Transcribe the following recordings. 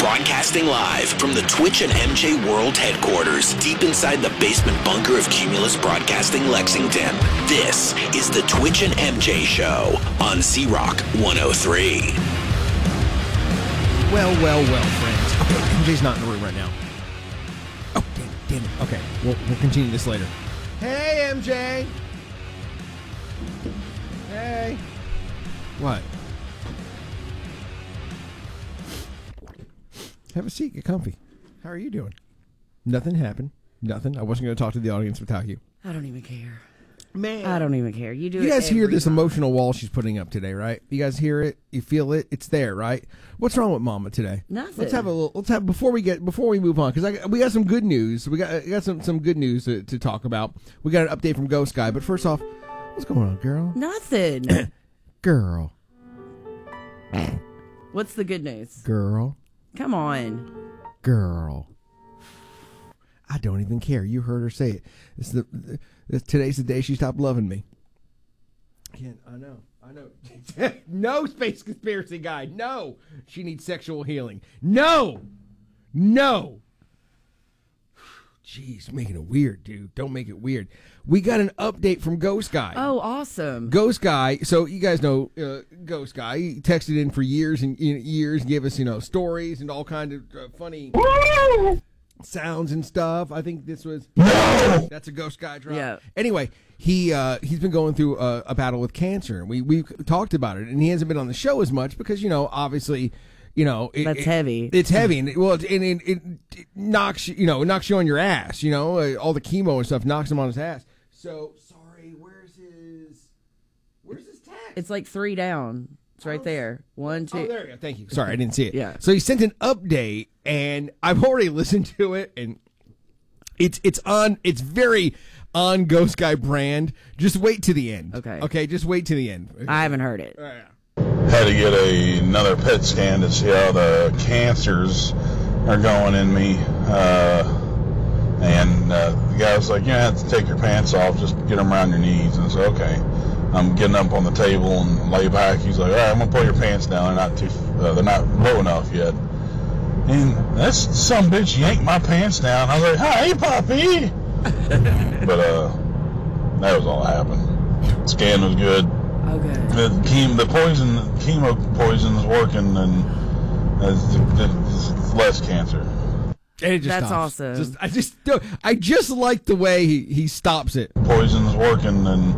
Broadcasting live from the Twitch and MJ World headquarters, deep inside the basement bunker of Cumulus Broadcasting Lexington. This is the Twitch and MJ Show on C-Rock 103. Well, friends. Okay, MJ's not in the room right now. Oh, damn it. Okay, we'll continue this later. Hey, MJ. Hey. What? Have a seat. Get comfy. How are you doing? Nothing happened. Nothing. I wasn't going to talk to the audience without you. I don't even care. Man. I don't even care. You do. You guys hear this time. emotional wall she's putting up today, right? You guys hear it? You feel it? It's there, right? What's wrong with Mama today? Nothing. Let's have before we move on, because we got some good news. We got some good news to talk about. We got an update from Ghost Guy, but first off, what's going on, girl? Nothing. Girl. What's the good news? Girl. Come on. Girl. I don't even care. You heard her say it. Today's the day she stopped loving me. I know. No, space conspiracy guy. No. She needs sexual healing. No. Jeez, making it weird, dude. Don't make it weird. We got an update from Ghost Guy. Oh, awesome. Ghost Guy. So you guys know Ghost Guy. He texted in for years and years, gave us stories and all kind of funny sounds and stuff. I think this was that's a Ghost Guy drop. Yeah. Anyway, he's been going through a battle with cancer, and we've talked about it, and he hasn't been on the show as much because obviously. That's heavy. It's heavy, and it knocks it knocks you on your ass. All the chemo and stuff knocks him on his ass. So sorry, where's his text? It's like 3 down. It's right there. 1, 2. Oh, there you go. Thank you. Sorry, I didn't see it. Yeah. So he sent an update, and I've already listened to it, and it's very on Ghost Guy brand. Just wait to the end. Okay. Just wait to the end. I haven't heard it. Had to get another PET scan to see how the cancers are going in me. And the guy was like, you have to take your pants off, just get them around your knees. And I said, okay. I'm getting up on the table and lay back. He's like, all right, I'm going to pull your pants down. They're not low enough yet. And that's some bitch yanked my pants down. I was like, hi, puppy. But that was all that happened. Scan was good. Okay. The chemo poison is working, and it's less cancer. That's awesome. I just like the way he stops it. Poison is working, and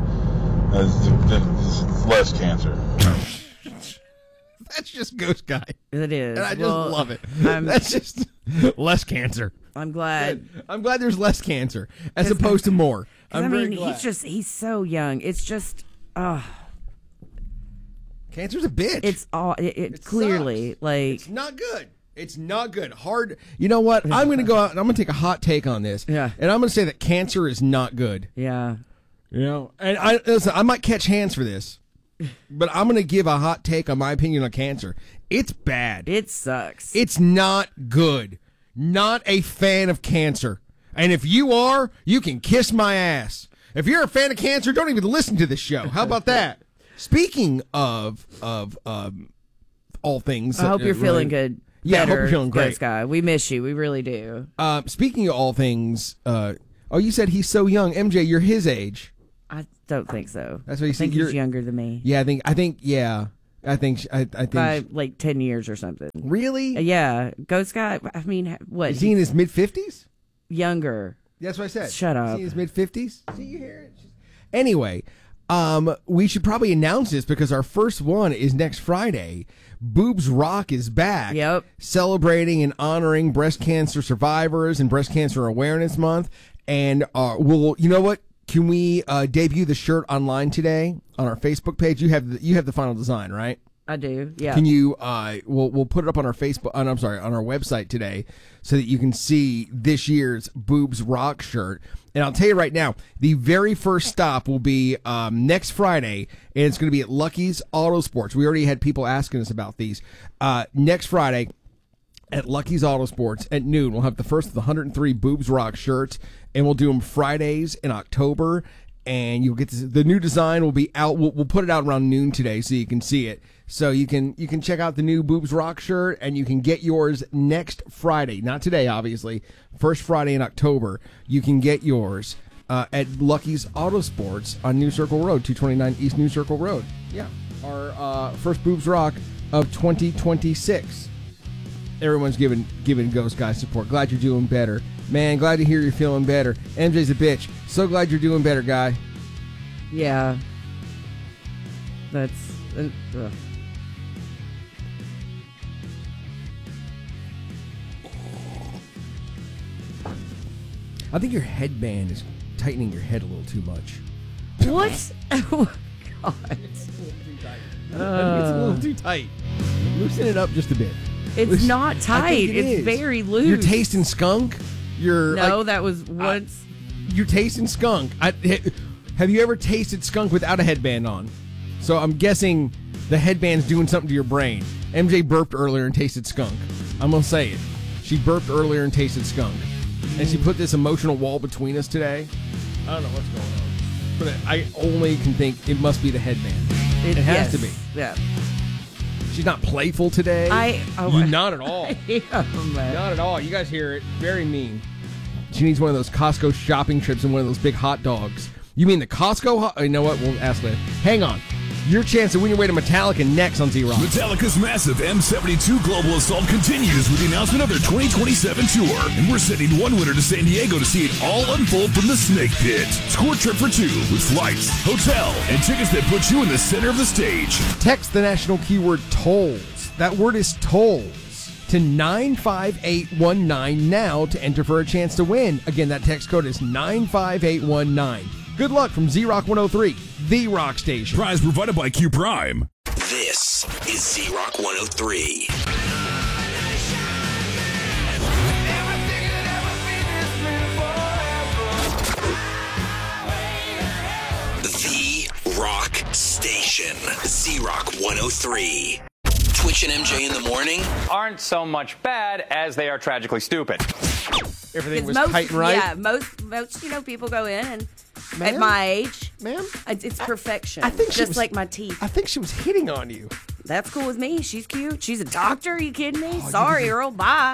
it's less cancer. That's just Ghost Guy. It is. And I just love it. That's just less cancer. I'm glad. I'm glad there's less cancer as opposed to more. Very glad. He's so young. It's just, cancer's a bitch. It's clearly sucks. like it's not good. It's not good. Hard. You know what? I'm going to go out and I'm going to take a hot take on this. Yeah. And I'm going to say that cancer is not good. Yeah. And I might catch hands for this, but I'm going to give a hot take on my opinion on cancer. It's bad. It sucks. It's not good. Not a fan of cancer. And if you are, you can kiss my ass. If you're a fan of cancer, don't even listen to this show. How about that? Speaking of all things, I hope you're feeling good. Yeah, I hope you're feeling great. Ghost Guy. We miss you. We really do. Speaking of all things, you said he's so young. MJ, you're his age. I don't think so. That's what you I think he's younger than me. Yeah, I think by like 10 years or something. Really? Yeah. Ghost Guy, I mean, what? Is he in his mid-50s? Younger. That's what I said. Shut up. Is he in his mid-50s? See, you hear it? Anyway, we should probably announce this because our first one is next Friday. Boobs Rock is back. Yep. Celebrating and honoring breast cancer survivors and Breast Cancer Awareness Month. And you know what? Can we debut the shirt online today on our Facebook page? You have the final design, right? I do. Yeah. Can you? We'll put it up on our Facebook. On our website today, so that you can see this year's Boobs Rock shirt. And I'll tell you right now, the very first stop will be next Friday, and it's going to be at Lucky's Auto Sports. We already had people asking us about these. Next Friday at Lucky's Auto Sports at noon, we'll have the first of the 103 Boobs Rock shirts, and we'll do them Fridays in October. And you'll get the new design will be out. We'll put it out around noon today, so you can see it. So you can check out the new Boobs Rock shirt, and you can get yours next Friday. Not today, obviously. First Friday in October. You can get yours at Lucky's Auto Sports on New Circle Road, 229 East New Circle Road. Yeah, our first Boobs Rock of 2026. Everyone's giving Ghost Guy support. Glad you're doing better. Man, glad to hear you're feeling better. MJ's a bitch. So glad you're doing better, guy. Yeah. That's... ugh. I think your headband is tightening your head a little too much. What? Oh, God. It's a little too tight. Loosen it up just a bit. It's not tight. It's very loose. You're tasting skunk? That was once... You're tasting skunk. Have you ever tasted skunk without a headband on? So I'm guessing the headband's doing something to your brain. MJ burped earlier and tasted skunk. I'm going to say it. She burped earlier and tasted skunk. And she put this emotional wall between us today. I don't know what's going on. But I only can think it must be the headband. It has to be. Yeah. She's not playful today. Not at all. Not at all. You guys hear it. Very mean. She needs one of those Costco shopping trips and one of those big hot dogs. You mean the Costco? You know what? We'll ask later. Hang on. Your chance to win your way to Metallica next on Z-Rock. Metallica's massive M72 Global Assault continues with the announcement of their 2027 tour. And we're sending one winner to San Diego to see it all unfold from the Snake Pit. Score a trip for two with flights, hotel, and tickets that put you in the center of the stage. Text the national keyword tolls. That word is tolls to 95819 now to enter for a chance to win. Again, that text code is 95819. Good luck from Z-Rock 103, the rock station. Prize provided by Q Prime. This is Z-Rock 103. The Rock Station. Z-Rock 103. Twitch and MJ in the morning aren't so much bad as they are tragically stupid. Everything was tight and right? Yeah, most people go in and at my age, ma'am, it's perfection. I think just like my teeth. I think she was hitting on you. That's cool with me. She's cute. She's a doctor. Are you kidding me? Sorry, Earl. Bye.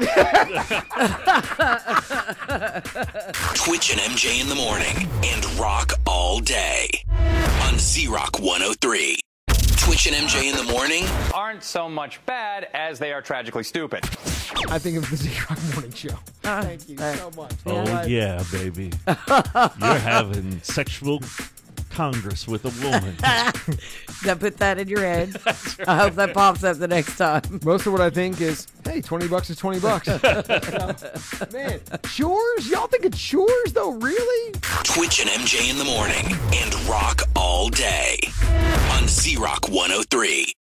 Twitch and MJ in the morning and rock all day on Z-Rock 103. Twitch and MJ in the morning aren't so much bad as they are tragically stupid. I think of the Z-Rock Morning Show. Thank you so much. Oh, yeah, baby. You're having sexual congress with a woman. Now put that in your head. I hope that pops up the next time. Most of what I think is, hey, $20 is $20. Man, chores? Y'all think it's chores, though? Really? Twitch and MJ in the morning and rock all day on Z-Rock 103.